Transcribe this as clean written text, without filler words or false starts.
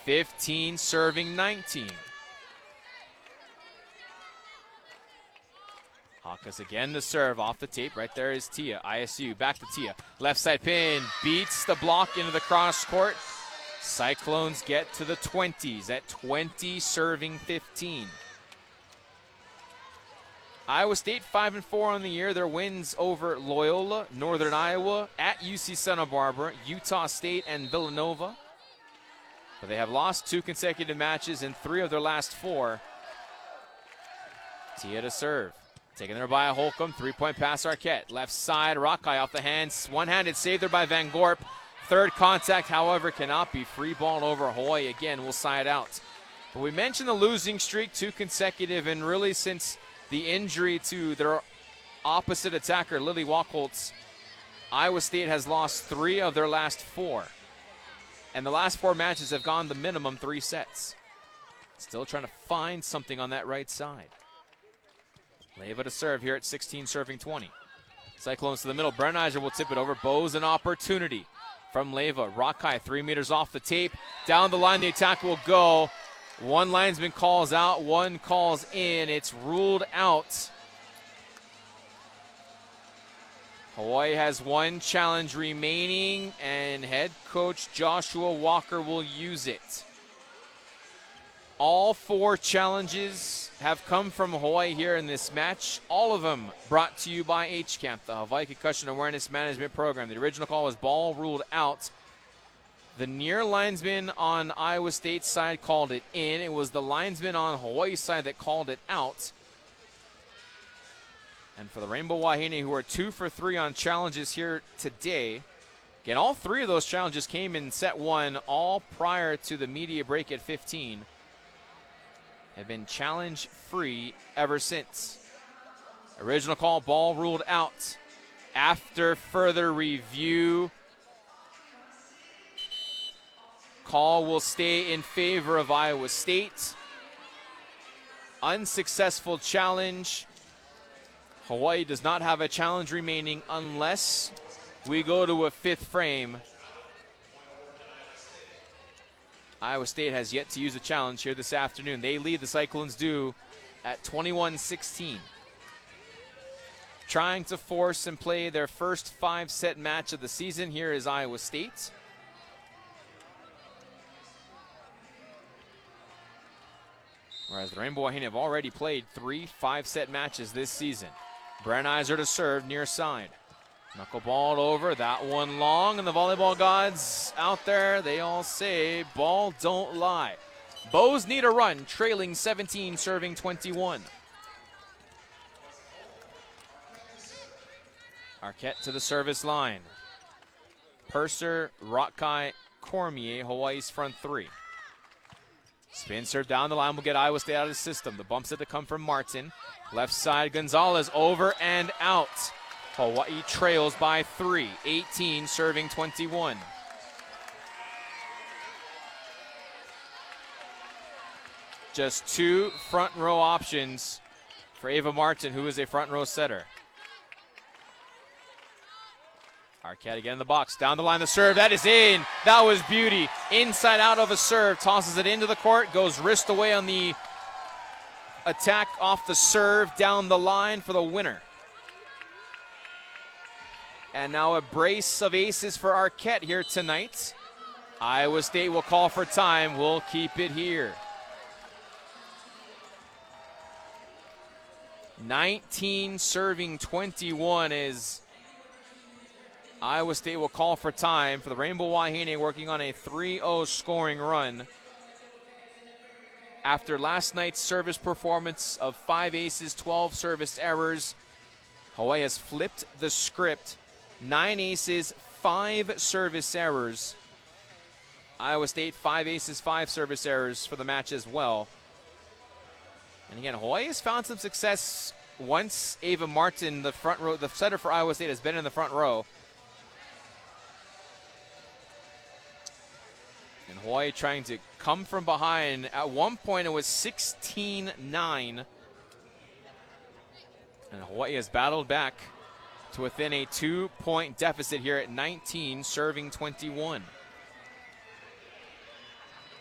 15 serving 19. Hakas again to serve off the tape. Right there is Tia. ISU back to Tia. Left side pin. Beats the block into the cross court. Cyclones get to the 20s at 20 serving 15. Iowa State 5-4 on the year. Their wins over Loyola, Northern Iowa, at UC Santa Barbara, Utah State, and Villanova. But they have lost 2 consecutive matches in 3 of their last 4. Tia to serve. Taken there by Holcomb. 3-point pass Arquette. Left side, Rockeye off the hands. One-handed save there by Van Gorp. Third contact, however, cannot be. Free ball over Hawaii again. Will side out. But we mentioned the losing streak, 2 consecutive, and really since the injury to their opposite attacker, Lily Wachholtz, Iowa State has lost 3 of their last 4. And the last 4 matches have gone the minimum 3 sets. Still trying to find something on that right side. Leyva to serve here at 16 serving 20. Cyclones to the middle. Brenizer will tip it over. Bose an opportunity from Leyva. Rockeye 3 meters off the tape. Down the line the attack will go. One linesman calls out, one calls in. It's ruled out. Hawaii has 1 challenge remaining, and head coach Joshua Walker will use it. All 4 challenges have come from Hawaii here in this match. All of them brought to you by HCAMP, the Hawaii Concussion Awareness Management Program. The original call was ball ruled out. The near linesman on Iowa State's side called it in. It was the linesman on Hawaii's side that called it out. And for the Rainbow Wahine, who are 2 for 3 on challenges here today, again, all 3 of those challenges came in set 1, all prior to the media break at 15. Have been challenge-free ever since. Original call, ball ruled out. After further review, call will stay in favor of Iowa State. Unsuccessful challenge. Hawaii does not have a challenge remaining unless we go to a 5th frame. Iowa State has yet to use a challenge here this afternoon. They lead, the Cyclones do, at 21-16. Trying to force and play their first 5-set match of the season here is Iowa State. Whereas the Rainbow Wahine have already played 3 5-set matches this season. Brenizer to serve near side. Knuckleballed over, that one long, and the volleyball gods out there, they all say, ball don't lie. Bows need a run, trailing 17, serving 21. Arquette to the service line. Purser, Rockeye, Cormier, Hawaii's front 3. Spin serve down the line will get Iowa State out of the system. The bump set to come from Martin. Left side, Gonzalez over and out. Hawaii trails by 3, 18 serving 21. Just 2 front row options for Ava Martin, who is a front row setter. Arquette again in the box. Down the line, the serve. That is in. That was beauty. Inside out of a serve. Tosses it into the court. Goes wrist away on the attack off the serve. Down the line for the winner. And now a brace of aces for Arquette here tonight. Iowa State will call for time. We'll keep it here. 19 serving 21 is Iowa State will call for time for the Rainbow Wahine, working on a 3-0 scoring run. After last night's service performance of 5 aces, 12 service errors, Hawaii has flipped the script. 9 aces, 5 service errors. Iowa State, 5 aces, 5 service errors for the match as well. And again, Hawaii has found some success once Ava Martin, the front row, the setter for Iowa State, has been in the front row. And Hawaii trying to come from behind. At one point, it was 16-9. And Hawaii has battled back to within a 2-point deficit here at 19, serving 21.